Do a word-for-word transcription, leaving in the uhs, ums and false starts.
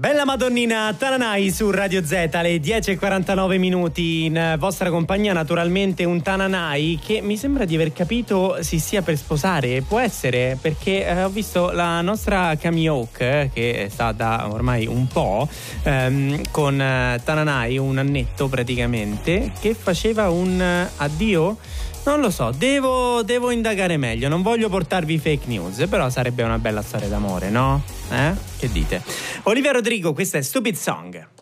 Bella Madonnina, Tananai su Radio Z alle dieci e quarantanove minuti, in vostra compagnia naturalmente un Tananai che mi sembra di aver capito si stia per sposare. Può essere, perché eh, ho visto la nostra Camille Oak, eh, che sta da ormai un po' ehm, con eh, Tananai, un annetto praticamente, che faceva un eh, addio. Non lo so, devo, devo indagare meglio, non voglio portarvi fake news, però sarebbe una bella storia d'amore, no? Eh? Che dite? Olivia Rodrigo, questa è Stupid Song.